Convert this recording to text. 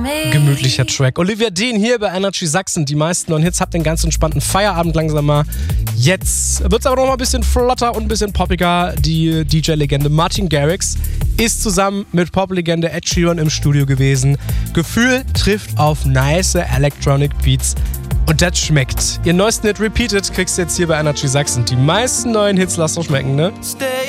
gemütlicher Track. Olivia Dean hier bei Energy Sachsen. Die meisten neuen Hits, habt den ganz entspannten Feierabend langsam mal. Jetzt wird es aber noch mal ein bisschen flotter und ein bisschen poppiger. Die DJ-Legende Martin Garrix ist zusammen mit Pop-Legende Ed Sheeran im Studio gewesen. Gefühl trifft auf nice Electronic Beats. Und das schmeckt. Ihr neuesten Hit Repeated kriegst du jetzt hier bei Energy Sachsen. Die meisten neuen Hits lasst euch schmecken, ne?